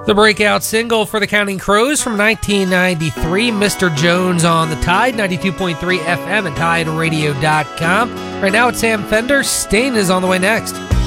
The breakout single for the Counting Crows from 1993, Mr. Jones on the Tide, 92.3 FM at TideRadio.com. Right now it's Sam Fender. Stain is on the way next.